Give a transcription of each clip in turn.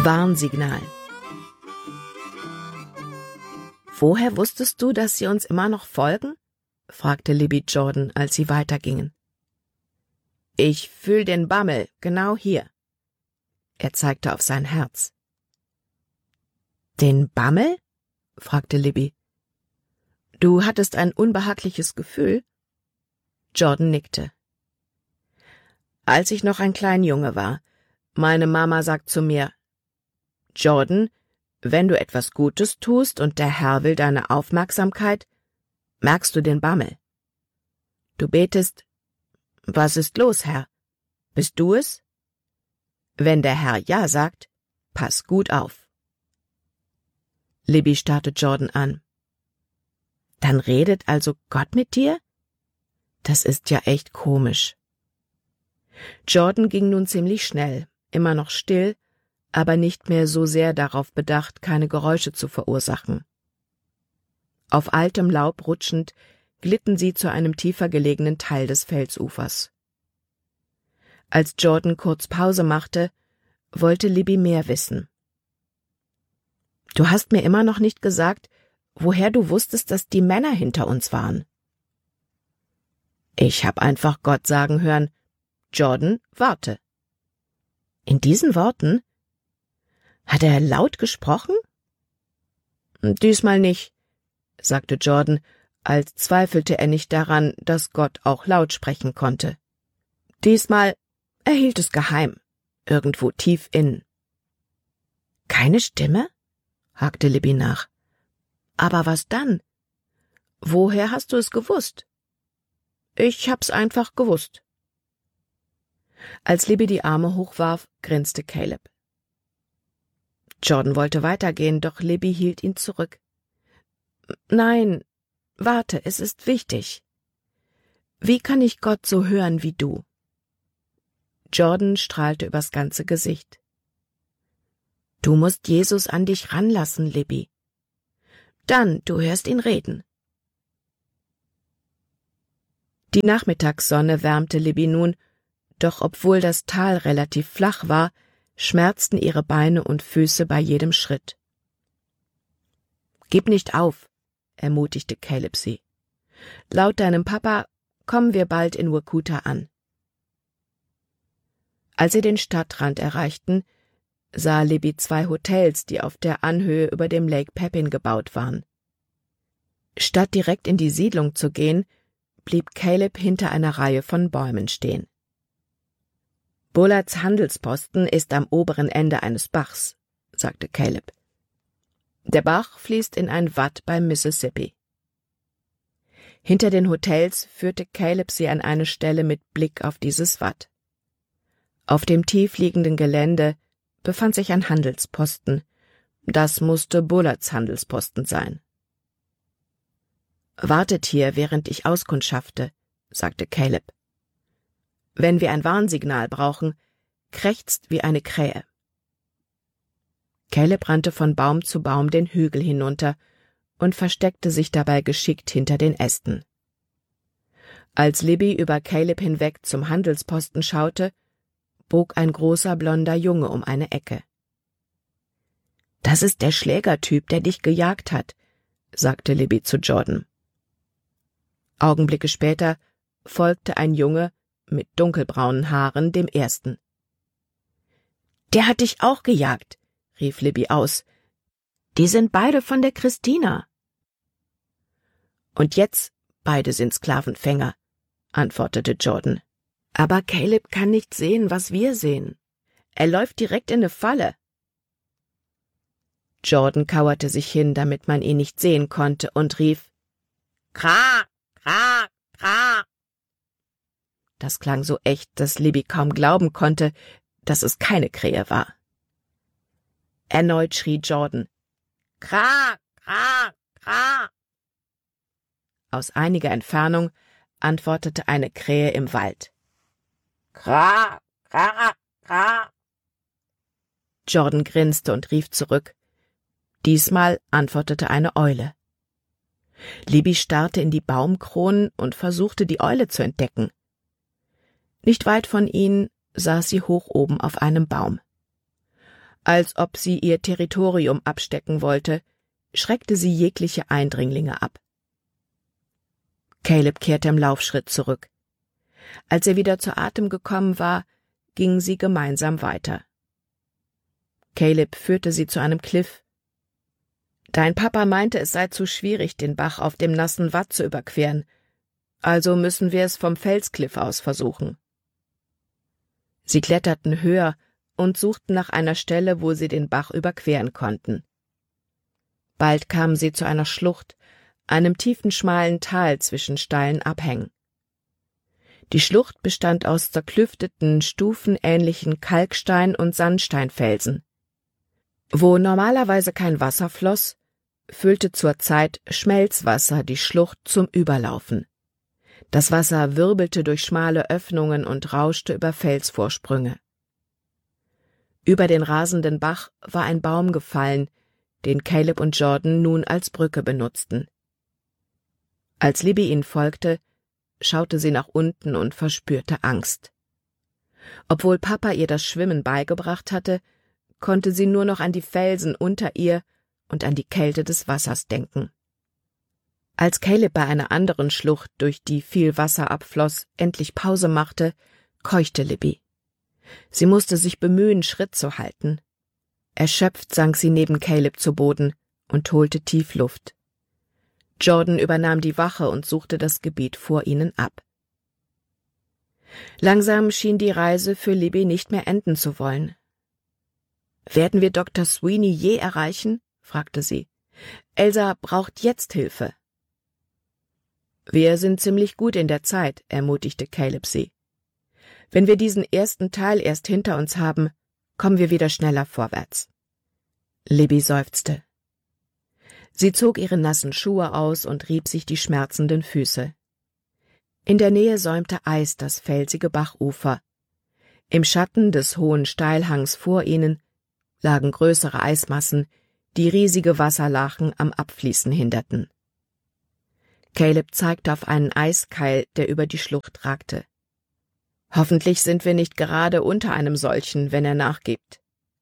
Warnsignal. »Woher wusstest du, dass sie uns immer noch folgen?« fragte Libby Jordan, als sie weitergingen. »Ich fühl den Bammel, genau hier.« Er zeigte auf sein Herz. »Den Bammel?« fragte Libby. »Du hattest ein unbehagliches Gefühl?« Jordan nickte. »Als ich noch ein kleiner Junge war, meine Mama sagt zu mir, Jordan, wenn du etwas Gutes tust und der Herr will deine Aufmerksamkeit, merkst du den Bammel. Du betest, was ist los, Herr? Bist du es? Wenn der Herr ja sagt, pass gut auf.« Libby starrte Jordan an. »Dann redet also Gott mit dir? Das ist ja echt komisch.« Jordan ging nun ziemlich schnell, immer noch still, aber nicht mehr so sehr darauf bedacht, keine Geräusche zu verursachen. Auf altem Laub rutschend glitten sie zu einem tiefer gelegenen Teil des Felsufers. Als Jordan kurz Pause machte, wollte Libby mehr wissen. »Du hast mir immer noch nicht gesagt, woher du wusstest, dass die Männer hinter uns waren.« »Ich hab einfach Gott sagen hören, Jordan, warte.« In diesen Worten? Hat er laut gesprochen? »Diesmal nicht«, sagte Jordan, als zweifelte er nicht daran, dass Gott auch laut sprechen konnte. Diesmal er hielt es geheim, irgendwo tief innen. »Keine Stimme?« hakte Libby nach. »Aber was dann? Woher hast du es gewusst?« »Ich hab's einfach gewusst.« Als Libby die Arme hochwarf, grinste Caleb. Jordan wollte weitergehen, doch Libby hielt ihn zurück. »Nein, warte, es ist wichtig. Wie kann ich Gott so hören wie du?« Jordan strahlte übers ganze Gesicht. »Du musst Jesus an dich ranlassen, Libby. Dann, du hörst ihn reden.« Die Nachmittagssonne wärmte Libby nun, doch obwohl das Tal relativ flach war, schmerzten ihre Beine und Füße bei jedem Schritt. »Gib nicht auf«, ermutigte Caleb sie. »Laut deinem Papa kommen wir bald in Workuta an.« Als sie den Stadtrand erreichten, sah Libby 2 Hotels, die auf der Anhöhe über dem Lake Pepin gebaut waren. Statt direkt in die Siedlung zu gehen, blieb Caleb hinter einer Reihe von Bäumen stehen. »Bullards Handelsposten ist am oberen Ende eines Bachs«, sagte Caleb. »Der Bach fließt in ein Watt beim Mississippi.« Hinter den Hotels führte Caleb sie an eine Stelle mit Blick auf dieses Watt. Auf dem tiefliegenden Gelände befand sich ein Handelsposten. Das musste Bullards Handelsposten sein. »Wartet hier, während ich auskundschafte«, sagte Caleb. »Wenn wir ein Warnsignal brauchen, krächzt wie eine Krähe.« Caleb rannte von Baum zu Baum den Hügel hinunter und versteckte sich dabei geschickt hinter den Ästen. Als Libby über Caleb hinweg zum Handelsposten schaute, bog ein großer blonder Junge um eine Ecke. »Das ist der Schlägertyp, der dich gejagt hat«, sagte Libby zu Jordan. Augenblicke später folgte ein Junge mit dunkelbraunen Haaren dem ersten. »Der hat dich auch gejagt«, rief Libby aus. »Die sind beide von der Christina.« »Und jetzt, beide sind Sklavenfänger«, antwortete Jordan. »Aber Caleb kann nicht sehen, was wir sehen. Er läuft direkt in eine Falle.« Jordan kauerte sich hin, damit man ihn nicht sehen konnte, und rief, »Kra, kra, kra!« Das klang so echt, dass Libby kaum glauben konnte, dass es keine Krähe war. Erneut schrie Jordan, »Kra, kra, kra!« Aus einiger Entfernung antwortete eine Krähe im Wald. »Kra, kra, kra!« Jordan grinste und rief zurück. Diesmal antwortete eine Eule. Libby starrte in die Baumkronen und versuchte, die Eule zu entdecken. Nicht weit von ihnen saß sie hoch oben auf einem Baum. Als ob sie ihr Territorium abstecken wollte, schreckte sie jegliche Eindringlinge ab. Caleb kehrte im Laufschritt zurück. Als er wieder zu Atem gekommen war, gingen sie gemeinsam weiter. Caleb führte sie zu einem Kliff. »Dein Papa meinte, es sei zu schwierig, den Bach auf dem nassen Watt zu überqueren, also müssen wir es vom Felskliff aus versuchen.« Sie kletterten höher und suchten nach einer Stelle, wo sie den Bach überqueren konnten. Bald kamen sie zu einer Schlucht, einem tiefen, schmalen Tal zwischen steilen Abhängen. Die Schlucht bestand aus zerklüfteten, stufenähnlichen Kalkstein- und Sandsteinfelsen. Wo normalerweise kein Wasser floss, füllte zurzeit Schmelzwasser die Schlucht zum Überlaufen. Das Wasser wirbelte durch schmale Öffnungen und rauschte über Felsvorsprünge. Über den rasenden Bach war ein Baum gefallen, den Caleb und Jordan nun als Brücke benutzten. Als Libby ihnen folgte, schaute sie nach unten und verspürte Angst. Obwohl Papa ihr das Schwimmen beigebracht hatte, konnte sie nur noch an die Felsen unter ihr und an die Kälte des Wassers denken. Als Caleb bei einer anderen Schlucht, durch die viel Wasser abfloss, endlich Pause machte, keuchte Libby. Sie musste sich bemühen, Schritt zu halten. Erschöpft sank sie neben Caleb zu Boden und holte tief Luft. Jordan übernahm die Wache und suchte das Gebiet vor ihnen ab. Langsam schien die Reise für Libby nicht mehr enden zu wollen. »Werden wir Dr. Sweeney je erreichen?« fragte sie. »Elsa braucht jetzt Hilfe.« »Wir sind ziemlich gut in der Zeit«, ermutigte Caleb sie. »Wenn wir diesen ersten Teil erst hinter uns haben, kommen wir wieder schneller vorwärts.« Libby seufzte. Sie zog ihre nassen Schuhe aus und rieb sich die schmerzenden Füße. In der Nähe säumte Eis das felsige Bachufer. Im Schatten des hohen Steilhangs vor ihnen lagen größere Eismassen, die riesige Wasserlachen am Abfließen hinderten. Caleb zeigte auf einen Eiskeil, der über die Schlucht ragte. »Hoffentlich sind wir nicht gerade unter einem solchen, wenn er nachgibt.«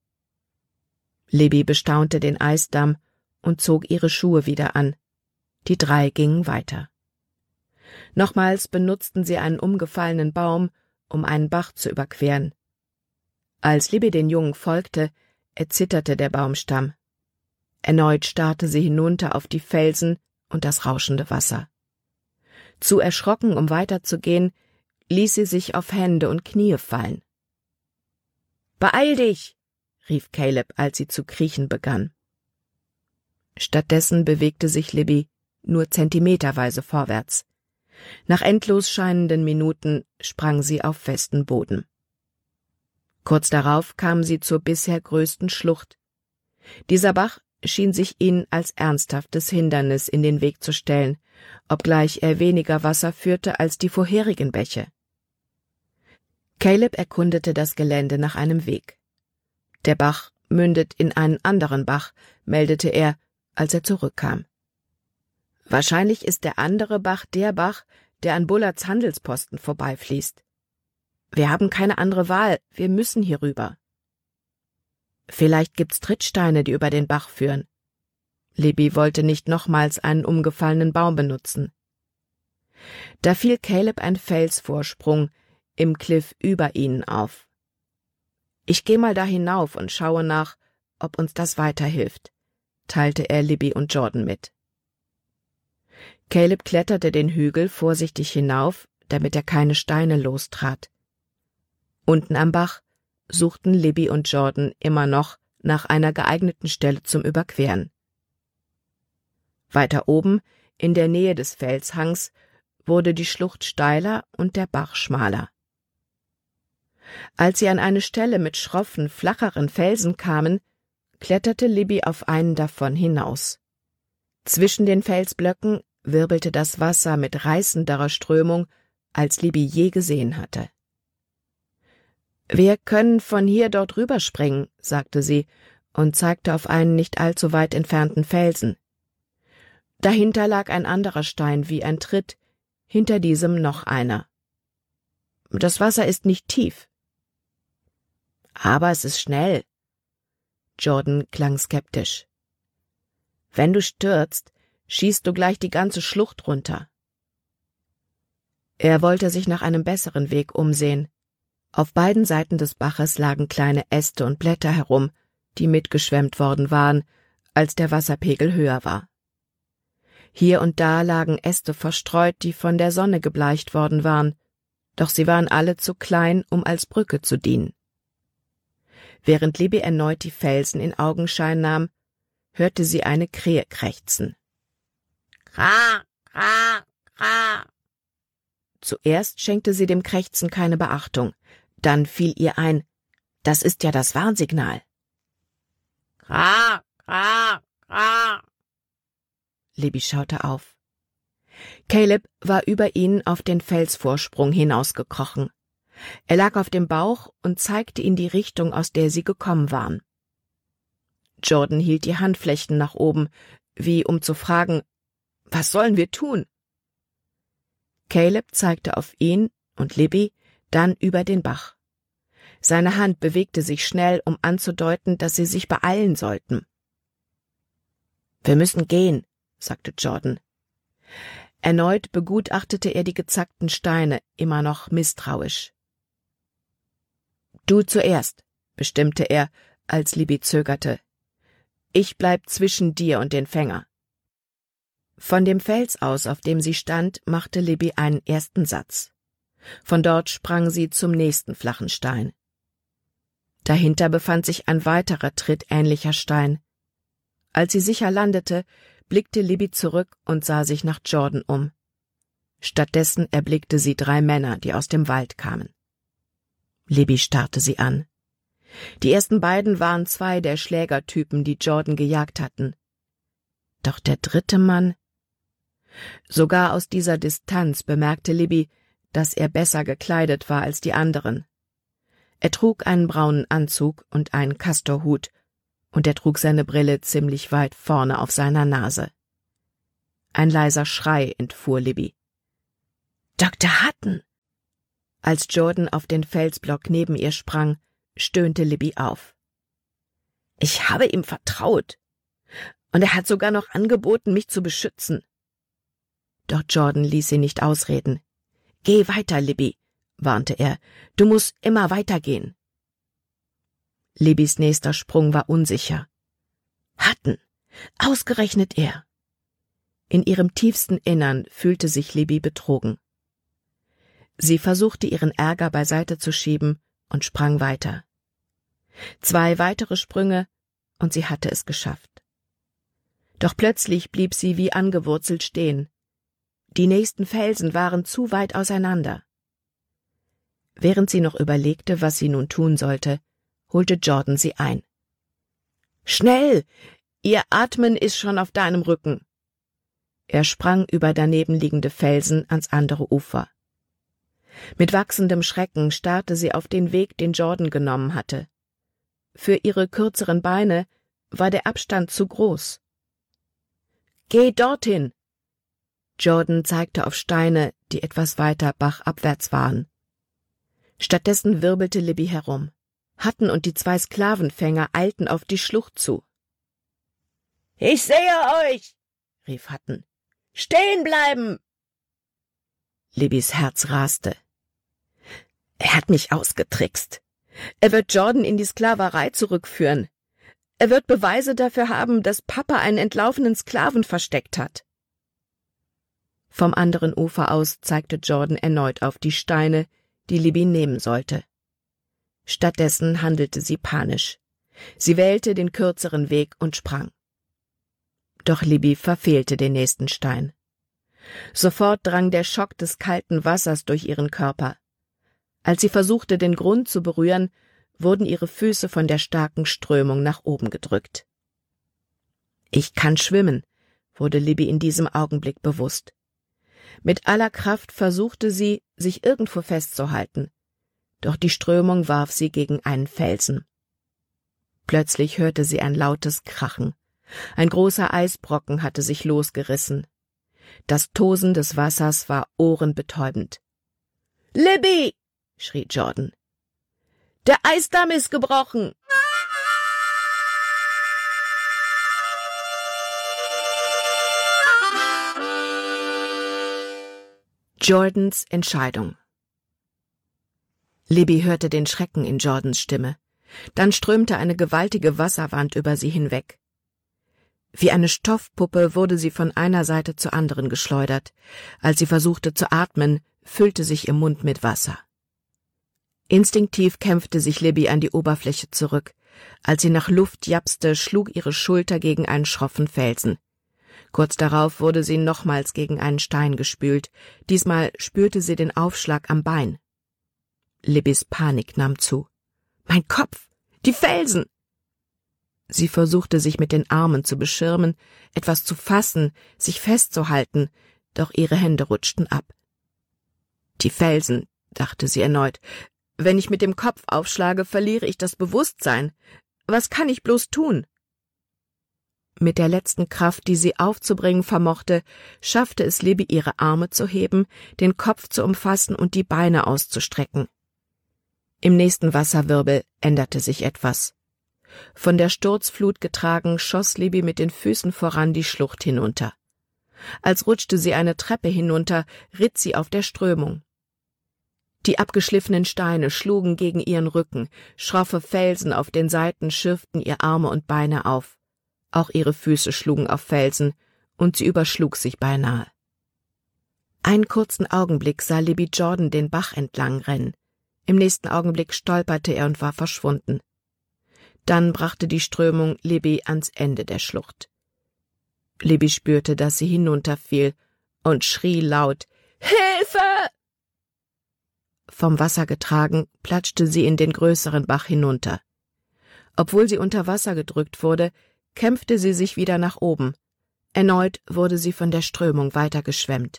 Libby bestaunte den Eisdamm und zog ihre Schuhe wieder an. Die drei gingen weiter. Nochmals benutzten sie einen umgefallenen Baum, um einen Bach zu überqueren. Als Libby den Jungen folgte, erzitterte der Baumstamm. Erneut starrte sie hinunter auf die Felsen und das rauschende Wasser. Zu erschrocken, um weiterzugehen, ließ sie sich auf Hände und Knie fallen. »Beeil dich!« rief Caleb, als sie zu kriechen begann. Stattdessen bewegte sich Libby nur zentimeterweise vorwärts. Nach endlos scheinenden Minuten sprang sie auf festen Boden. Kurz darauf kamen sie zur bisher größten Schlucht. Dieser Bach schien sich ihnen als ernsthaftes Hindernis in den Weg zu stellen, obgleich er weniger Wasser führte als die vorherigen Bäche. Caleb erkundete das Gelände nach einem Weg. Der Bach mündet in einen anderen Bach, meldete er, als er zurückkam. Wahrscheinlich ist der andere Bach, der an Bullards Handelsposten vorbeifließt. Wir haben keine andere Wahl, wir müssen hier rüber. Vielleicht gibt's Trittsteine, die über den Bach führen. Libby wollte nicht nochmals einen umgefallenen Baum benutzen. Da fiel Caleb ein Felsvorsprung im Kliff über ihnen auf. »Ich geh mal da hinauf und schaue nach, ob uns das weiterhilft«, teilte er Libby und Jordan mit. Caleb kletterte den Hügel vorsichtig hinauf, damit er keine Steine lostrat. Unten am Bach suchten Libby und Jordan immer noch nach einer geeigneten Stelle zum Überqueren. Weiter oben, in der Nähe des Felshangs, wurde die Schlucht steiler und der Bach schmaler. Als sie an eine Stelle mit schroffen, flacheren Felsen kamen, kletterte Libby auf einen davon hinaus. Zwischen den Felsblöcken wirbelte das Wasser mit reißenderer Strömung, als Libby je gesehen hatte. »Wir können von hier dort rüberspringen«, sagte sie und zeigte auf einen nicht allzu weit entfernten Felsen. Dahinter lag ein anderer Stein wie ein Tritt, hinter diesem noch einer. Das Wasser ist nicht tief. Aber es ist schnell. Jordan klang skeptisch. »Wenn du stürzt, schießt du gleich die ganze Schlucht runter.« Er wollte sich nach einem besseren Weg umsehen. Auf beiden Seiten des Baches lagen kleine Äste und Blätter herum, die mitgeschwemmt worden waren, als der Wasserpegel höher war. Hier und da lagen Äste verstreut, die von der Sonne gebleicht worden waren, doch sie waren alle zu klein, um als Brücke zu dienen. Während Libby erneut die Felsen in Augenschein nahm, hörte sie eine Krähe krächzen. »Kra, kra, kra!« Zuerst schenkte sie dem Krächzen keine Beachtung, dann fiel ihr ein, das ist ja das Warnsignal. »Kra, kra, kra!« Libby schaute auf. Caleb war über ihn auf den Felsvorsprung hinausgekrochen. Er lag auf dem Bauch und zeigte in die Richtung, aus der sie gekommen waren. Jordan hielt die Handflächen nach oben, wie um zu fragen, »Was sollen wir tun?« Caleb zeigte auf ihn und Libby, dann über den Bach. Seine Hand bewegte sich schnell, um anzudeuten, dass sie sich beeilen sollten. »Wir müssen gehen«, sagte Jordan. Erneut begutachtete er die gezackten Steine, immer noch misstrauisch. »Du zuerst«, bestimmte er, als Libby zögerte. »Ich bleib zwischen dir und den Fänger.« Von dem Fels aus, auf dem sie stand, machte Libby einen ersten Satz. Von dort sprang sie zum nächsten flachen Stein. Dahinter befand sich ein weiterer trittähnlicher Stein. Als sie sicher landete, blickte Libby zurück und sah sich nach Jordan um. Stattdessen erblickte sie 3 Männer, die aus dem Wald kamen. Libby starrte sie an. Die ersten beiden waren 2 der Schlägertypen, die Jordan gejagt hatten. Doch der dritte Mann... Sogar aus dieser Distanz bemerkte Libby, dass er besser gekleidet war als die anderen. Er trug einen braunen Anzug und einen Kastorhut, und er trug seine Brille ziemlich weit vorne auf seiner Nase. Ein leiser Schrei entfuhr Libby. »Dr. Hutton!« Als Jordan auf den Felsblock neben ihr sprang, stöhnte Libby auf. »Ich habe ihm vertraut, und er hat sogar noch angeboten, mich zu beschützen.« Doch Jordan ließ sie nicht ausreden. »Geh weiter, Libby«, warnte er, »du musst immer weitergehen.« Libbys nächster Sprung war unsicher. Hutton, ausgerechnet er. In ihrem tiefsten Innern fühlte sich Libby betrogen. Sie versuchte, ihren Ärger beiseite zu schieben und sprang weiter. 2 weitere Sprünge, und sie hatte es geschafft. Doch plötzlich blieb sie wie angewurzelt stehen. Die nächsten Felsen waren zu weit auseinander. Während sie noch überlegte, was sie nun tun sollte, holte Jordan sie ein. »Schnell! Ihr Atmen ist schon auf deinem Rücken!« Er sprang über daneben liegende Felsen ans andere Ufer. Mit wachsendem Schrecken starrte sie auf den Weg, den Jordan genommen hatte. Für ihre kürzeren Beine war der Abstand zu groß. »Geh dorthin!« Jordan zeigte auf Steine, die etwas weiter bachabwärts waren. Stattdessen wirbelte Libby herum. Hutton und die 2 Sklavenfänger eilten auf die Schlucht zu. »Ich sehe euch«, rief Hutton. »Stehen bleiben!« Libbys Herz raste. Er hat mich ausgetrickst. Er wird Jordan in die Sklaverei zurückführen. Er wird Beweise dafür haben, dass Papa einen entlaufenen Sklaven versteckt hat. Vom anderen Ufer aus zeigte Jordan erneut auf die Steine, die Libby nehmen sollte. Stattdessen handelte sie panisch. Sie wählte den kürzeren Weg und sprang. Doch Libby verfehlte den nächsten Stein. Sofort drang der Schock des kalten Wassers durch ihren Körper. Als sie versuchte, den Grund zu berühren, wurden ihre Füße von der starken Strömung nach oben gedrückt. »Ich kann schwimmen«, wurde Libby in diesem Augenblick bewusst. Mit aller Kraft versuchte sie, sich irgendwo festzuhalten, doch die Strömung warf sie gegen einen Felsen. Plötzlich hörte sie ein lautes Krachen. Ein großer Eisbrocken hatte sich losgerissen. Das Tosen des Wassers war ohrenbetäubend. »Libby«, schrie Jordan. »Der Eisdamm ist gebrochen!« Jordans Entscheidung. Libby hörte den Schrecken in Jordans Stimme. Dann strömte eine gewaltige Wasserwand über sie hinweg. Wie eine Stoffpuppe wurde sie von einer Seite zur anderen geschleudert. Als sie versuchte zu atmen, füllte sich ihr Mund mit Wasser. Instinktiv kämpfte sich Libby an die Oberfläche zurück. Als sie nach Luft japste, schlug ihre Schulter gegen einen schroffen Felsen. Kurz darauf wurde sie nochmals gegen einen Stein gespült. Diesmal spürte sie den Aufschlag am Bein. Libbys Panik nahm zu. »Mein Kopf! Die Felsen!« Sie versuchte, sich mit den Armen zu beschirmen, etwas zu fassen, sich festzuhalten, doch ihre Hände rutschten ab. »Die Felsen«, dachte sie erneut. »Wenn ich mit dem Kopf aufschlage, verliere ich das Bewusstsein. Was kann ich bloß tun?« Mit der letzten Kraft, die sie aufzubringen vermochte, schaffte es Libby, ihre Arme zu heben, den Kopf zu umfassen und die Beine auszustrecken. Im nächsten Wasserwirbel änderte sich etwas. Von der Sturzflut getragen, schoss Libby mit den Füßen voran die Schlucht hinunter. Als rutschte sie eine Treppe hinunter, ritt sie auf der Strömung. Die abgeschliffenen Steine schlugen gegen ihren Rücken, schroffe Felsen auf den Seiten schürften ihr Arme und Beine auf. Auch ihre Füße schlugen auf Felsen, und sie überschlug sich beinahe. Einen kurzen Augenblick sah Libby Jordan den Bach entlang rennen. Im nächsten Augenblick stolperte er und war verschwunden. Dann brachte die Strömung Libby ans Ende der Schlucht. Libby spürte, dass sie hinunterfiel und schrie laut: »Hilfe!« Vom Wasser getragen, platschte sie in den größeren Bach hinunter. Obwohl sie unter Wasser gedrückt wurde, kämpfte sie sich wieder nach oben. Erneut wurde sie von der Strömung weitergeschwemmt.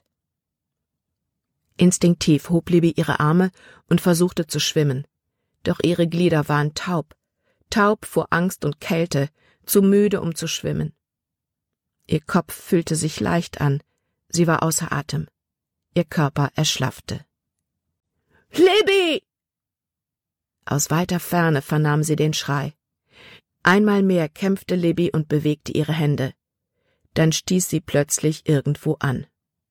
Instinktiv hob Libby ihre Arme und versuchte zu schwimmen. Doch ihre Glieder waren taub vor Angst und Kälte, zu müde, um zu schwimmen. Ihr Kopf fühlte sich leicht an, sie war außer Atem. Ihr Körper erschlaffte. »Libby!« Aus weiter Ferne vernahm sie den Schrei. Einmal mehr kämpfte Libby und bewegte ihre Hände. Dann stieß sie plötzlich irgendwo an.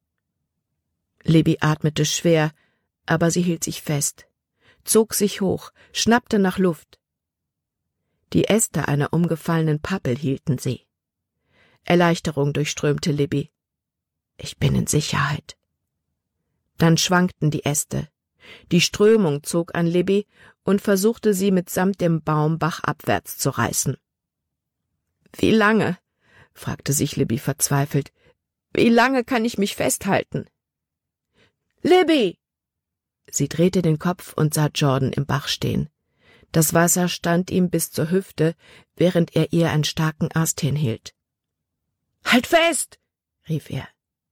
Libby atmete schwer, aber sie hielt sich fest, zog sich hoch, schnappte nach Luft. Die Äste einer umgefallenen Pappel hielten sie. Erleichterung durchströmte Libby. »Ich bin in Sicherheit.« Dann schwankten die Äste. Die Strömung zog an Libby und versuchte sie mitsamt dem Baum bachabwärts zu reißen. »Wie lange?« fragte sich Libby verzweifelt. »Wie lange kann ich mich festhalten?« »Libby!« Sie drehte den Kopf und sah Jordan im Bach stehen. Das Wasser stand ihm bis zur Hüfte, während er ihr einen starken Ast hinhielt. »Halt fest!« rief er.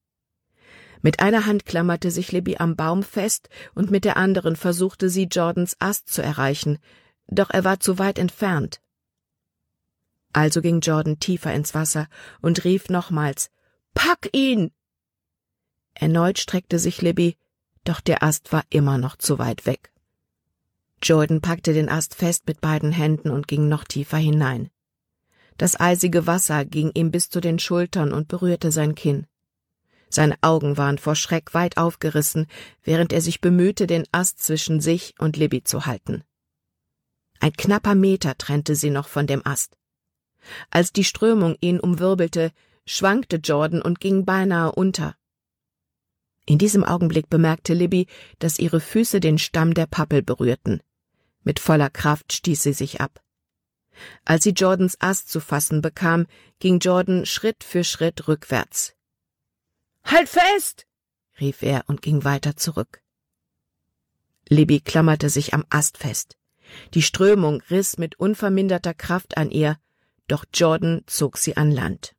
Mit einer Hand klammerte sich Libby am Baum fest und mit der anderen versuchte sie, Jordans Ast zu erreichen, doch er war zu weit entfernt. Also ging Jordan tiefer ins Wasser und rief nochmals: »Pack ihn!« Erneut streckte sich Libby, doch der Ast war immer noch zu weit weg. Jordan packte den Ast fest mit beiden Händen und ging noch tiefer hinein. Das eisige Wasser ging ihm bis zu den Schultern und berührte sein Kinn. Seine Augen waren vor Schreck weit aufgerissen, während er sich bemühte, den Ast zwischen sich und Libby zu halten. Ein knapper Meter trennte sie noch von dem Ast. Als die Strömung ihn umwirbelte, schwankte Jordan und ging beinahe unter. In diesem Augenblick bemerkte Libby, dass ihre Füße den Stamm der Pappel berührten. Mit voller Kraft stieß sie sich ab. Als sie Jordans Ast zu fassen bekam, ging Jordan Schritt für Schritt rückwärts. »Halt fest!« rief er und ging weiter zurück. Libby klammerte sich am Ast fest. Die Strömung riss mit unverminderter Kraft an ihr, doch Jordan zog sie an Land.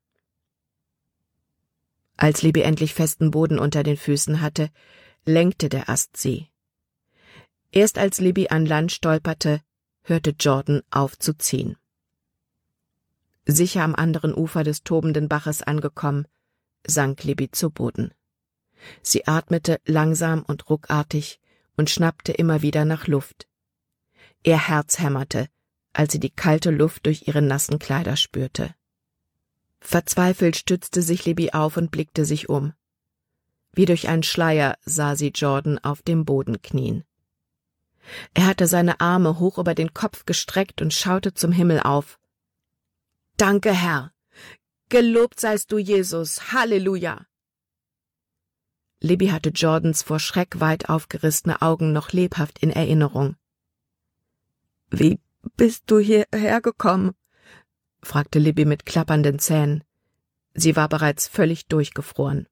Als Libby endlich festen Boden unter den Füßen hatte, lenkte der Ast sie. Erst als Libby an Land stolperte, hörte Jordan auf zu ziehen. Sicher am anderen Ufer des tobenden Baches angekommen, sank Libby zu Boden. Sie atmete langsam und ruckartig und schnappte immer wieder nach Luft. Ihr Herz hämmerte, als sie die kalte Luft durch ihre nassen Kleider spürte. Verzweifelt stützte sich Libby auf und blickte sich um. Wie durch einen Schleier sah sie Jordan auf dem Boden knien. Er hatte seine Arme hoch über den Kopf gestreckt und schaute zum Himmel auf. »Danke, Herr! Gelobt seist du, Jesus! Halleluja!« Libby hatte Jordans vor Schreck weit aufgerissene Augen noch lebhaft in Erinnerung. »Wie bist du hierher gekommen?« fragte Libby mit klappernden Zähnen. Sie war bereits völlig durchgefroren.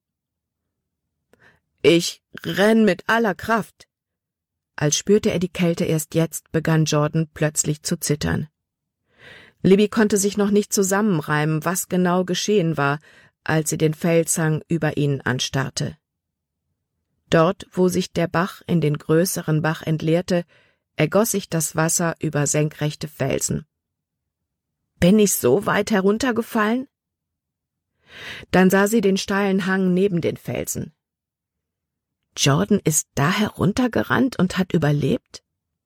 »Ich renn mit aller Kraft.« Als spürte er die Kälte erst jetzt, begann Jordan plötzlich zu zittern. Libby konnte sich noch nicht zusammenreimen, was genau geschehen war, als sie den Felshang über ihnen anstarrte. Dort, wo sich der Bach in den größeren Bach entleerte, ergoss sich das Wasser über senkrechte Felsen. »Bin ich so weit heruntergefallen?« Dann sah sie den steilen Hang neben den Felsen. Jordan ist da heruntergerannt und hat überlebt?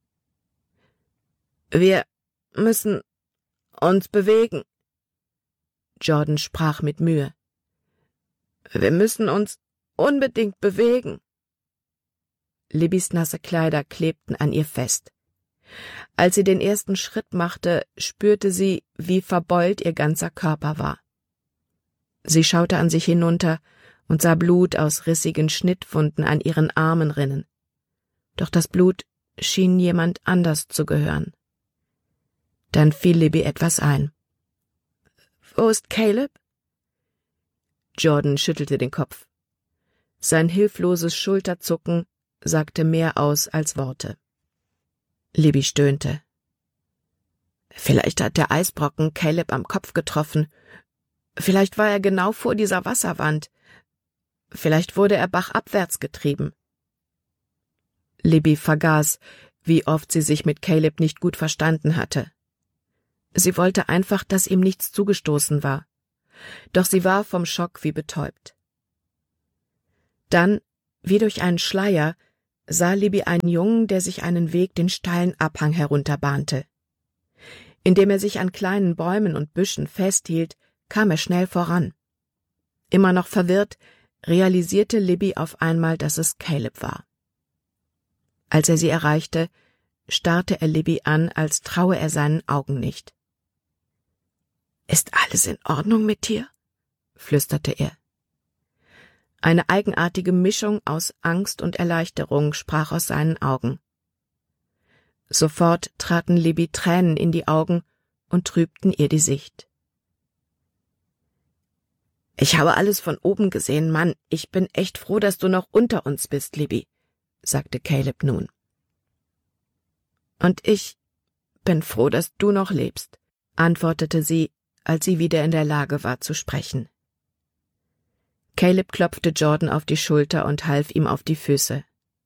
»Wir müssen uns bewegen.« Jordan sprach mit Mühe. »Wir müssen uns unbedingt bewegen.« Libbys nasse Kleider klebten an ihr fest. Als sie den ersten Schritt machte, spürte sie, wie verbeult ihr ganzer Körper war. Sie schaute an sich hinunter und sah Blut aus rissigen Schnittwunden an ihren Armen rinnen. Doch das Blut schien jemand anders zu gehören. Dann fiel Libby etwas ein. »Wo ist Caleb?« Jordan schüttelte den Kopf. Sein hilfloses Schulterzucken sagte mehr aus als Worte. Libby stöhnte. Vielleicht hat der Eisbrocken Caleb am Kopf getroffen. Vielleicht war er genau vor dieser Wasserwand. Vielleicht wurde er bachabwärts getrieben. Libby vergaß, wie oft sie sich mit Caleb nicht gut verstanden hatte. Sie wollte einfach, dass ihm nichts zugestoßen war. Doch sie war vom Schock wie betäubt. Dann, wie durch einen Schleier, sah Libby einen Jungen, der sich einen Weg den steilen Abhang herunterbahnte. Indem er sich an kleinen Bäumen und Büschen festhielt, kam er schnell voran. Immer noch verwirrt, realisierte Libby auf einmal, dass es Caleb war. Als er sie erreichte, starrte er Libby an, als traue er seinen Augen nicht. »Ist alles in Ordnung mit dir?« flüsterte er. Eine eigenartige Mischung aus Angst und Erleichterung sprach aus seinen Augen. Sofort traten Libby Tränen in die Augen und trübten ihr die Sicht. »Ich habe alles von oben gesehen, Mann. Ich bin echt froh, dass du noch unter uns bist, Libby«, sagte Caleb nun. »Und ich bin froh, dass du noch lebst«, antwortete sie, als sie wieder in der Lage war zu sprechen. Caleb klopfte Jordan auf die Schulter und half ihm auf die Füße.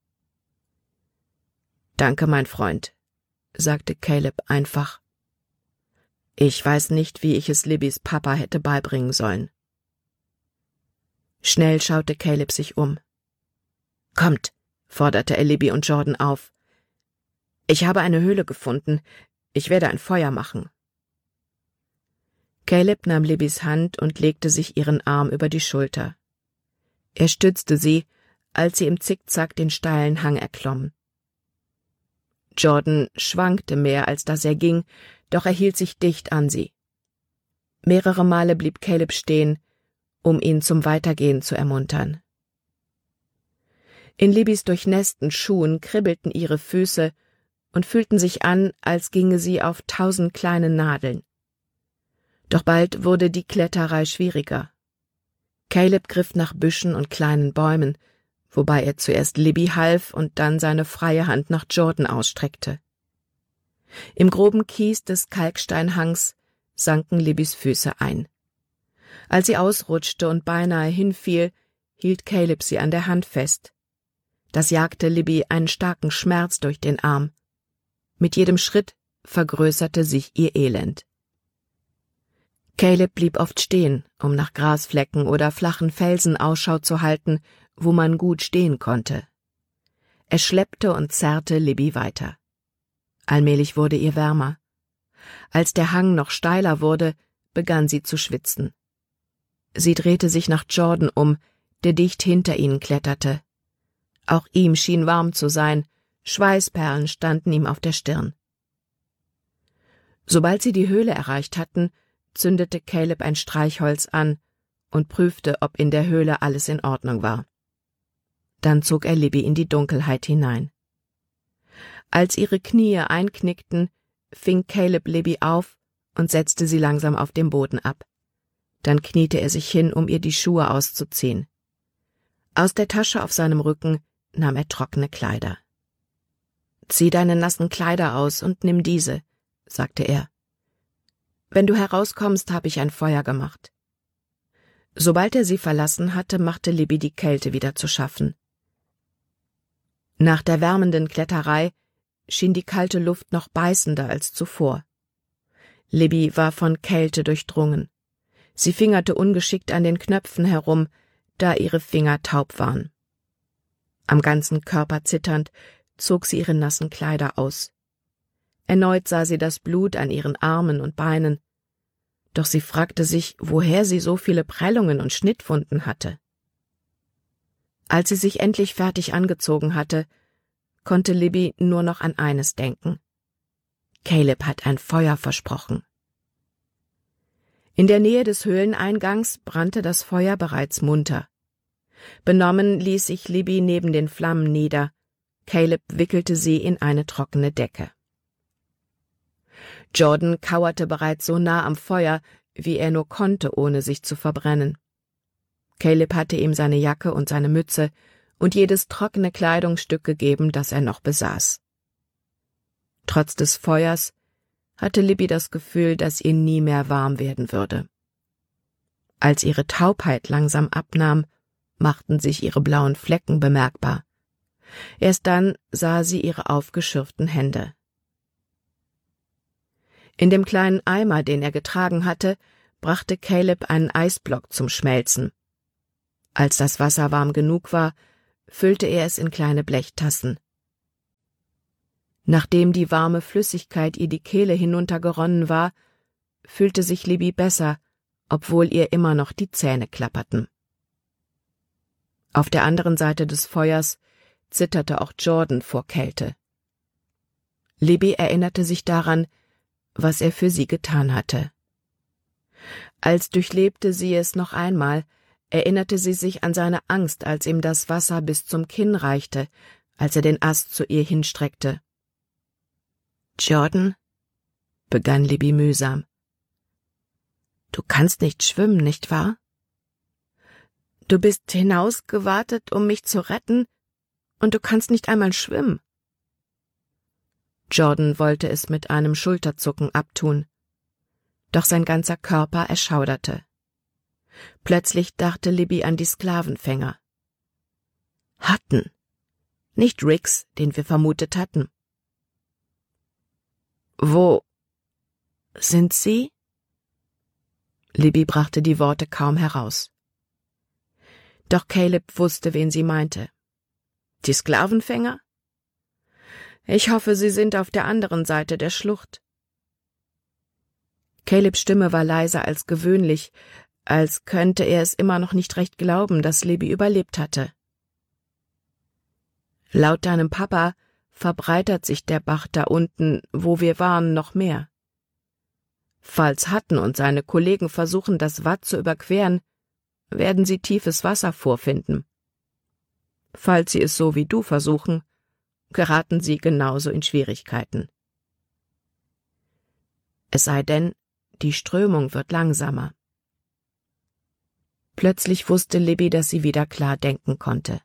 »Danke, mein Freund«, sagte Caleb einfach. »Ich weiß nicht, wie ich es Libbys Papa hätte beibringen sollen.« Schnell schaute Caleb sich um. »Kommt«, forderte er Libby und Jordan auf. »Ich habe eine Höhle gefunden. Ich werde ein Feuer machen.« Caleb nahm Libbys Hand und legte sich ihren Arm über die Schulter. Er stützte sie, als sie im Zickzack den steilen Hang erklomm. Jordan schwankte mehr, als dass er ging, doch er hielt sich dicht an sie. Mehrere Male blieb Caleb stehen, um ihn zum Weitergehen zu ermuntern. In Libbys durchnässten Schuhen kribbelten ihre Füße und fühlten sich an, als ginge sie auf 1000 kleine Nadeln. Doch bald wurde die Kletterei schwieriger. Caleb griff nach Büschen und kleinen Bäumen, wobei er zuerst Libby half und dann seine freie Hand nach Jordan ausstreckte. Im groben Kies des Kalksteinhangs sanken Libbys Füße ein. Als sie ausrutschte und beinahe hinfiel, hielt Caleb sie an der Hand fest. Das jagte Libby einen starken Schmerz durch den Arm. Mit jedem Schritt vergrößerte sich ihr Elend. Caleb blieb oft stehen, um nach Grasflecken oder flachen Felsen Ausschau zu halten, wo man gut stehen konnte. Er schleppte und zerrte Libby weiter. Allmählich wurde ihr wärmer. Als der Hang noch steiler wurde, begann sie zu schwitzen. Sie drehte sich nach Jordan um, der dicht hinter ihnen kletterte. Auch ihm schien warm zu sein, Schweißperlen standen ihm auf der Stirn. Sobald sie die Höhle erreicht hatten, zündete Caleb ein Streichholz an und prüfte, ob in der Höhle alles in Ordnung war. Dann zog er Libby in die Dunkelheit hinein. Als ihre Knie einknickten, fing Caleb Libby auf und setzte sie langsam auf dem Boden ab. Dann kniete er sich hin, um ihr die Schuhe auszuziehen. Aus der Tasche auf seinem Rücken nahm er trockene Kleider. »Zieh deine nassen Kleider aus und nimm diese«, sagte er. »Wenn du herauskommst, habe ich ein Feuer gemacht.« Sobald er sie verlassen hatte, machte Libby die Kälte wieder zu schaffen. Nach der wärmenden Kletterei schien die kalte Luft noch beißender als zuvor. Libby war von Kälte durchdrungen. Sie fingerte ungeschickt an den Knöpfen herum, da ihre Finger taub waren. Am ganzen Körper zitternd zog sie ihre nassen Kleider aus. Erneut sah sie das Blut an ihren Armen und Beinen, doch sie fragte sich, woher sie so viele Prellungen und Schnittwunden hatte. Als sie sich endlich fertig angezogen hatte, konnte Libby nur noch an eines denken. Caleb hat ein Feuer versprochen. In der Nähe des Höhleneingangs brannte das Feuer bereits munter. Benommen ließ sich Libby neben den Flammen nieder. Caleb wickelte sie in eine trockene Decke. Jordan kauerte bereits so nah am Feuer, wie er nur konnte, ohne sich zu verbrennen. Caleb hatte ihm seine Jacke und seine Mütze und jedes trockene Kleidungsstück gegeben, das er noch besaß. Trotz des Feuers hatte Libby das Gefühl, dass ihr nie mehr warm werden würde. Als ihre Taubheit langsam abnahm, machten sich ihre blauen Flecken bemerkbar. Erst dann sah sie ihre aufgeschürften Hände. In dem kleinen Eimer, den er getragen hatte, brachte Caleb einen Eisblock zum Schmelzen. Als das Wasser warm genug war, füllte er es in kleine Blechtassen. Nachdem die warme Flüssigkeit ihr die Kehle hinuntergeronnen war, fühlte sich Libby besser, obwohl ihr immer noch die Zähne klapperten. Auf der anderen Seite des Feuers zitterte auch Jordan vor Kälte. Libby erinnerte sich daran, was er für sie getan hatte. Als durchlebte sie es noch einmal, erinnerte sie sich an seine Angst, als ihm das Wasser bis zum Kinn reichte, als er den Ast zu ihr hinstreckte. »Jordan«, begann Libby mühsam, »du kannst nicht schwimmen, nicht wahr? Du bist hinausgewartet, um mich zu retten, und du kannst nicht einmal schwimmen.« Jordan wollte es mit einem Schulterzucken abtun, doch sein ganzer Körper erschauderte. Plötzlich dachte Libby an die Sklavenfänger. Hutton, nicht Riggs, den wir vermutet hatten. »Wo sind Sie?« Libby brachte die Worte kaum heraus. Doch Caleb wusste, wen sie meinte. »Die Sklavenfänger? Ich hoffe, sie sind auf der anderen Seite der Schlucht.« Calebs Stimme war leiser als gewöhnlich, als könnte er es immer noch nicht recht glauben, dass Libby überlebt hatte. »Laut deinem Papa verbreitert sich der Bach da unten, wo wir waren, noch mehr. Falls Hutton und seine Kollegen versuchen, das Watt zu überqueren, werden sie tiefes Wasser vorfinden. Falls sie es so wie du versuchen, geraten sie genauso in Schwierigkeiten. Es sei denn, die Strömung wird langsamer.« Plötzlich wusste Libby, dass sie wieder klar denken konnte.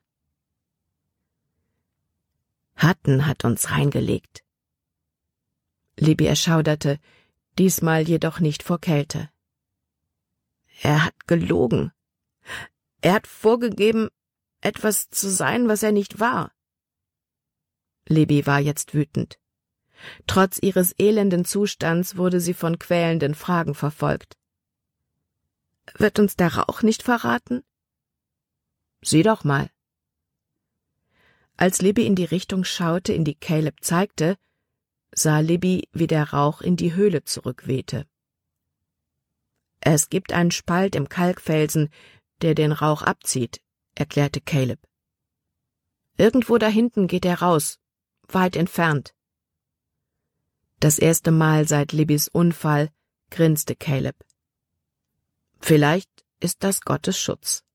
»Hutton hat uns reingelegt.« Libby erschauderte, diesmal jedoch nicht vor Kälte. »Er hat gelogen. Er hat vorgegeben, etwas zu sein, was er nicht war.« Libby war jetzt wütend. Trotz ihres elenden Zustands wurde sie von quälenden Fragen verfolgt. »Wird uns der Rauch nicht verraten?« »Sieh doch mal.« Als Libby in die Richtung schaute, in die Caleb zeigte, sah Libby, wie der Rauch in die Höhle zurückwehte. »Es gibt einen Spalt im Kalkfelsen, der den Rauch abzieht«, erklärte Caleb. Irgendwo da hinten geht er raus, weit entfernt. Das erste Mal seit Libbys Unfall grinste Caleb. Vielleicht ist das Gottes Schutz.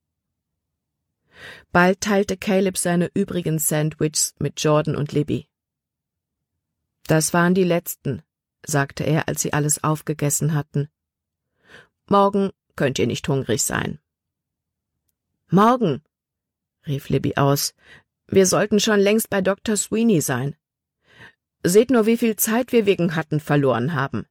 Bald teilte Caleb seine übrigen Sandwiches mit Jordan und Libby. Das waren die letzten, sagte er, als sie alles aufgegessen hatten. Morgen könnt ihr nicht hungrig sein. Morgen, rief Libby aus. Wir sollten schon längst bei Dr. Sweeney sein. Seht nur, wie viel Zeit wir wegen Hutton verloren haben.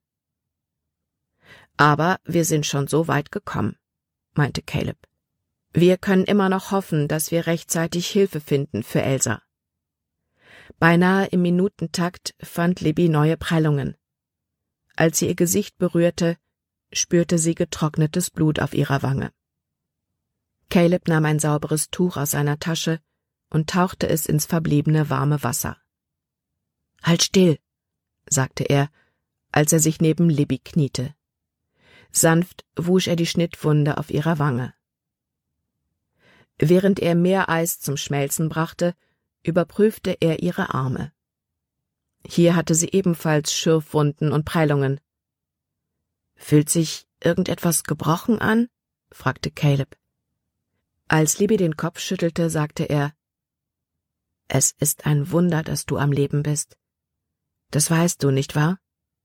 Aber wir sind schon so weit gekommen, meinte Caleb. Wir können immer noch hoffen, dass wir rechtzeitig Hilfe finden für Elsa. Beinahe im Minutentakt fand Libby neue Prellungen. Als sie ihr Gesicht berührte, spürte sie getrocknetes Blut auf ihrer Wange. Caleb nahm ein sauberes Tuch aus seiner Tasche und tauchte es ins verbliebene warme Wasser. »Halt still«, sagte er, als er sich neben Libby kniete. Sanft wusch er die Schnittwunde auf ihrer Wange. Während er Meereis zum Schmelzen brachte, überprüfte er ihre Arme. Hier hatte sie ebenfalls Schürfwunden und Prellungen. »Fühlt sich irgendetwas gebrochen an?« fragte Caleb. Als Libby den Kopf schüttelte, sagte er, »Es ist ein Wunder, dass du am Leben bist. Das weißt du, nicht wahr?«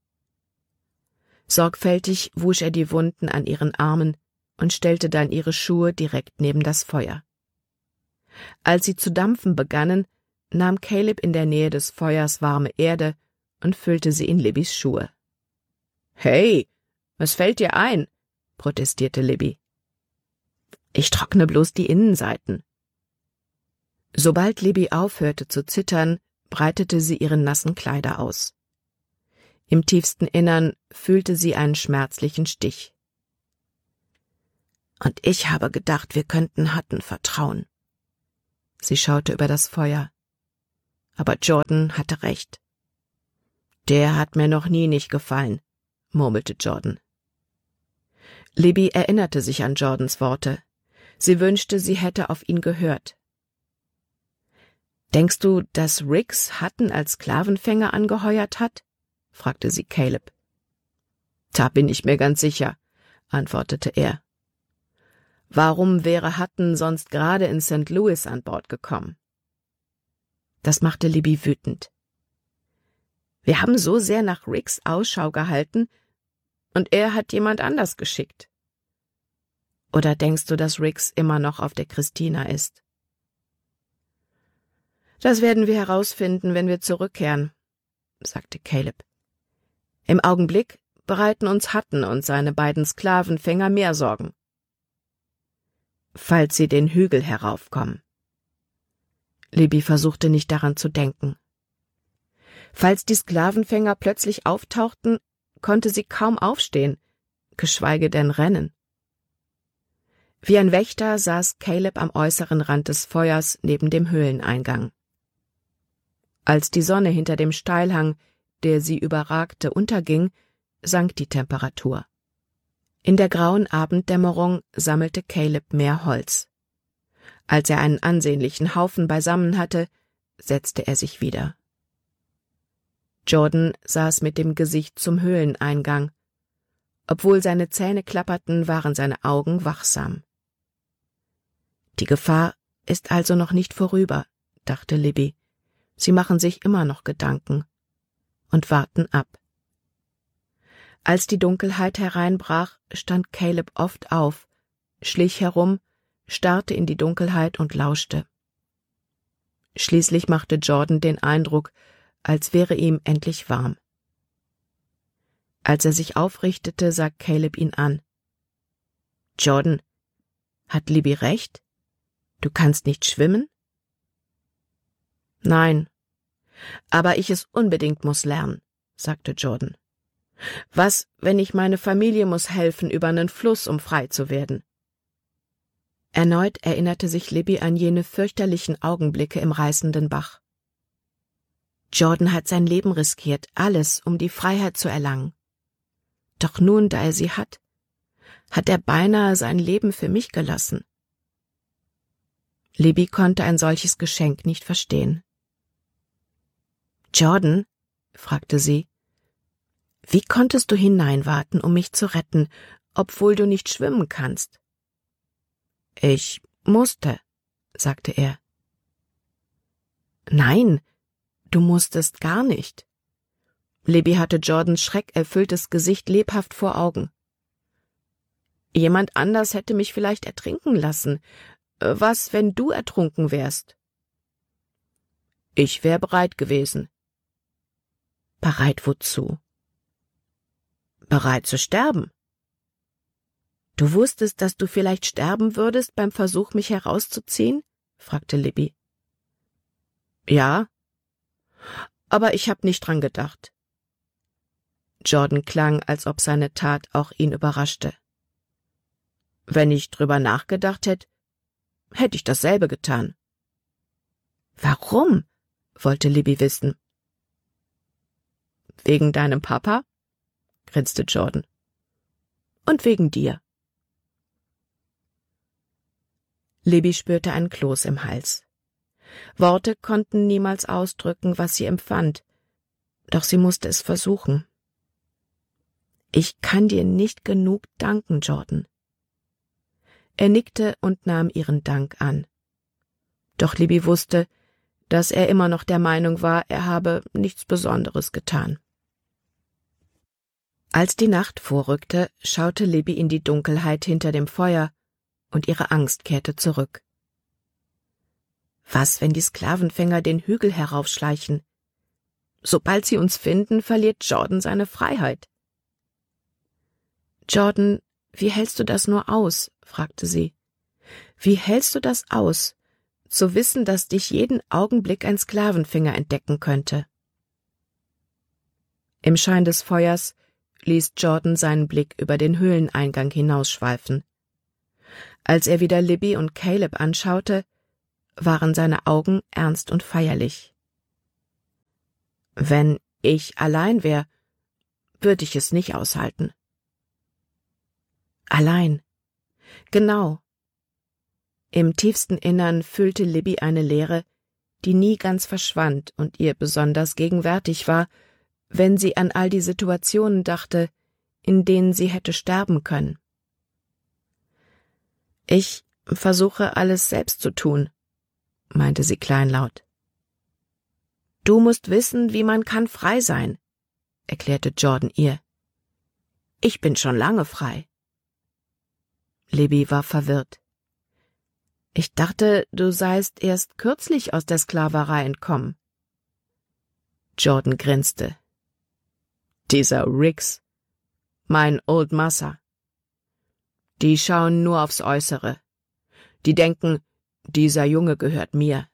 Sorgfältig wusch er die Wunden an ihren Armen und stellte dann ihre Schuhe direkt neben das Feuer. Als sie zu dampfen begannen, nahm Caleb in der Nähe des Feuers warme Erde und füllte sie in Libbys Schuhe. »Hey, was fällt dir ein?« protestierte Libby. »Ich trockne bloß die Innenseiten.« Sobald Libby aufhörte zu zittern, breitete sie ihre nassen Kleider aus. Im tiefsten Innern fühlte sie einen schmerzlichen Stich. »Und ich habe gedacht, wir könnten Hutton vertrauen.« Sie schaute über das Feuer. Aber Jordan hatte recht. »Der hat mir noch nie nicht gefallen«, murmelte Jordan. Libby erinnerte sich an Jordans Worte. Sie wünschte, sie hätte auf ihn gehört. »Denkst du, dass Riggs Hutton als Sklavenfänger angeheuert hat?« fragte sie Caleb. »Da bin ich mir ganz sicher«, antwortete er. »Warum wäre Hutton sonst gerade in St. Louis an Bord gekommen?« Das machte Libby wütend. »Wir haben so sehr nach Riggs Ausschau gehalten, und er hat jemand anders geschickt.« »Oder denkst du, dass Riggs immer noch auf der Christina ist?« »Das werden wir herausfinden, wenn wir zurückkehren«, sagte Caleb. »Im Augenblick bereiten uns Hutton und seine beiden Sklavenfänger mehr Sorgen. Falls sie den Hügel heraufkommen.« Libby versuchte nicht daran zu denken. Falls die Sklavenfänger plötzlich auftauchten, konnte sie kaum aufstehen, geschweige denn rennen. Wie ein Wächter saß Caleb am äußeren Rand des Feuers neben dem Höhleneingang. Als die Sonne hinter dem Steilhang, der sie überragte, unterging, sank die Temperatur. In der grauen Abenddämmerung sammelte Caleb mehr Holz. Als er einen ansehnlichen Haufen beisammen hatte, setzte er sich wieder. Jordan saß mit dem Gesicht zum Höhleneingang. Obwohl seine Zähne klapperten, waren seine Augen wachsam. »Die Gefahr ist also noch nicht vorüber«, dachte Libby. »Sie machen sich immer noch Gedanken und warten ab.« Als die Dunkelheit hereinbrach, stand Caleb oft auf, schlich herum, starrte in die Dunkelheit und lauschte. Schließlich machte Jordan den Eindruck, als wäre ihm endlich warm. Als er sich aufrichtete, sah Caleb ihn an. »Jordan, hat Libby recht? Du kannst nicht schwimmen?« »Nein, aber ich es unbedingt muss lernen«, sagte Jordan. »Was, wenn ich meine Familie muss helfen über einen Fluss, um frei zu werden?« Erneut erinnerte sich Libby an jene fürchterlichen Augenblicke im reißenden Bach. Jordan hat sein Leben riskiert, alles, um die Freiheit zu erlangen. Doch nun, da er sie hat er beinahe sein Leben für mich gelassen. Libby konnte ein solches Geschenk nicht verstehen. »Jordan«, fragte sie, »wie konntest du hineinwaten, um mich zu retten, obwohl du nicht schwimmen kannst?« »Ich musste«, sagte er. »Nein, du musstest gar nicht.« Libby hatte Jordans schreckerfülltes Gesicht lebhaft vor Augen. »Jemand anders hätte mich vielleicht ertrinken lassen. Was, wenn du ertrunken wärst?« »Ich wäre bereit gewesen.« »Bereit wozu?« »Bereit zu sterben.« »Du wusstest, dass du vielleicht sterben würdest beim Versuch, mich herauszuziehen?« fragte Libby. »Ja, aber ich habe nicht dran gedacht.« Jordan klang, als ob seine Tat auch ihn überraschte. »Wenn ich drüber nachgedacht hätte, hätte ich dasselbe getan.« »Warum?« wollte Libby wissen. »Wegen deinem Papa?« grinste Jordan. »Und wegen dir.« Libby spürte einen Kloß im Hals. Worte konnten niemals ausdrücken, was sie empfand, doch sie musste es versuchen. »Ich kann dir nicht genug danken, Jordan.« Er nickte und nahm ihren Dank an. Doch Libby wusste, dass er immer noch der Meinung war, er habe nichts Besonderes getan. Als die Nacht vorrückte, schaute Libby in die Dunkelheit hinter dem Feuer, und ihre Angst kehrte zurück. Was, wenn die Sklavenfänger den Hügel heraufschleichen? Sobald sie uns finden, verliert Jordan seine Freiheit. »Jordan, wie hältst du das nur aus?« fragte sie. »Wie hältst du das aus, zu wissen, dass dich jeden Augenblick ein Sklavenfänger entdecken könnte?« Im Schein des Feuers ließ Jordan seinen Blick über den Höhleneingang hinausschweifen. Als er wieder Libby und Caleb anschaute, waren seine Augen ernst und feierlich. »Wenn ich allein wäre, würde ich es nicht aushalten.« Allein. Genau. Im tiefsten Innern fühlte Libby eine Leere, die nie ganz verschwand und ihr besonders gegenwärtig war, wenn sie an all die Situationen dachte, in denen sie hätte sterben können. »Ich versuche, alles selbst zu tun«, meinte sie kleinlaut. »Du musst wissen, wie man kann frei sein«, erklärte Jordan ihr. »Ich bin schon lange frei.« Libby war verwirrt. »Ich dachte, du seist erst kürzlich aus der Sklaverei entkommen.« Jordan grinste. »Dieser Riggs, mein Old Massa. Die schauen nur aufs Äußere. Die denken, dieser Junge gehört mir.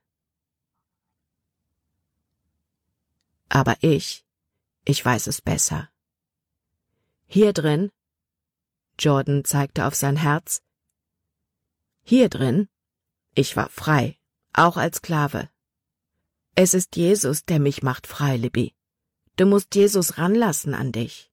Aber ich weiß es besser. Hier drin«, Jordan zeigte auf sein Herz, »hier drin, ich war frei, auch als Sklave. Es ist Jesus, der mich macht frei, Libby. Du musst Jesus ranlassen an dich.«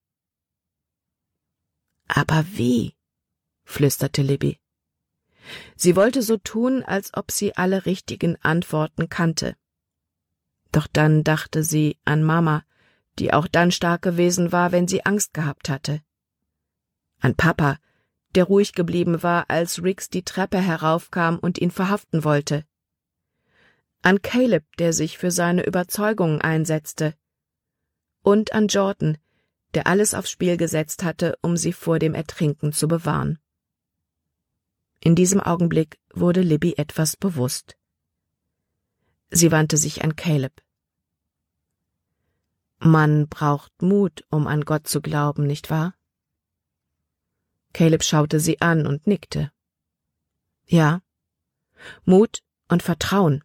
»Aber wie?«, flüsterte Libby. Sie wollte so tun, als ob sie alle richtigen Antworten kannte. Doch dann dachte sie an Mama, die auch dann stark gewesen war, wenn sie Angst gehabt hatte. An Papa, der ruhig geblieben war, als Riggs die Treppe heraufkam und ihn verhaften wollte. An Caleb, der sich für seine Überzeugungen einsetzte. Und an Jordan, der alles aufs Spiel gesetzt hatte, um sie vor dem Ertrinken zu bewahren. In diesem Augenblick wurde Libby etwas bewusst. Sie wandte sich an Caleb. »Man braucht Mut, um an Gott zu glauben, nicht wahr?« Caleb schaute sie an und nickte. »Ja, Mut und Vertrauen.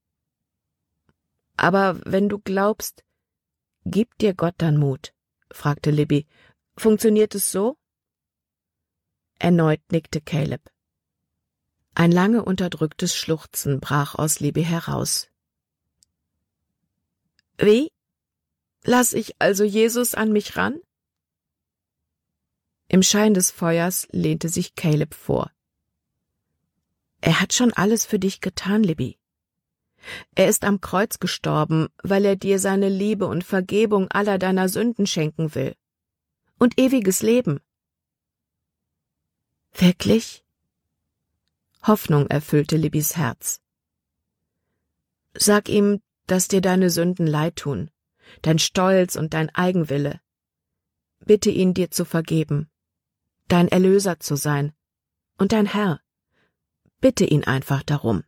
Aber wenn du glaubst, gibt dir Gott dann Mut?« fragte Libby. »Funktioniert es so?« Erneut nickte Caleb. Ein lange unterdrücktes Schluchzen brach aus Libby heraus. »Wie? Lass ich also Jesus an mich ran?« Im Schein des Feuers lehnte sich Caleb vor. Er hat schon alles für dich getan, Libby. Er ist am Kreuz gestorben, weil er dir seine Liebe und Vergebung aller deiner Sünden schenken will. Und ewiges Leben. Wirklich? Hoffnung erfüllte Libbys Herz. Sag ihm, dass dir deine Sünden leid tun, dein Stolz und dein Eigenwille. Bitte ihn, dir zu vergeben, dein Erlöser zu sein und dein Herr. Bitte ihn einfach darum.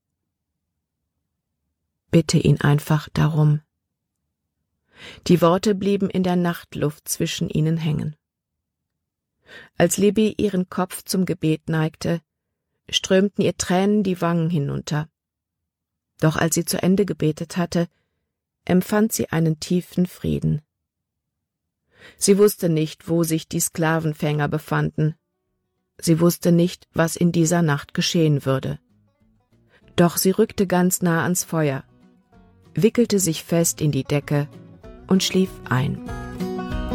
Bitte ihn einfach darum. Die Worte blieben in der Nachtluft zwischen ihnen hängen. Als Libby ihren Kopf zum Gebet neigte, strömten ihr Tränen die Wangen hinunter. Doch als sie zu Ende gebetet hatte, empfand sie einen tiefen Frieden. Sie wusste nicht, wo sich die Sklavenfänger befanden. Sie wusste nicht, was in dieser Nacht geschehen würde. Doch sie rückte ganz nah ans Feuer, wickelte sich fest in die Decke und schlief ein.